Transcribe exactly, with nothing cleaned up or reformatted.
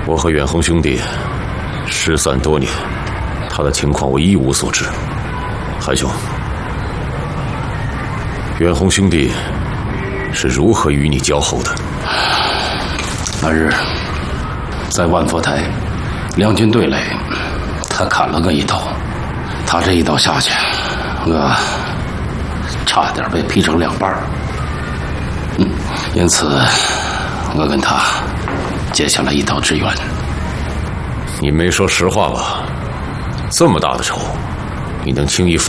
我和远红兄弟失散多年，他的情况我一无所知。韩兄，远红兄弟是如何与你交后的？ 那日在万佛台两军对垒，他砍了我一刀，他这一刀下去，我差点被劈成两半。嗯，因此我跟他结下了一刀之缘。 你没说实话吧？这么大的仇，你能轻易放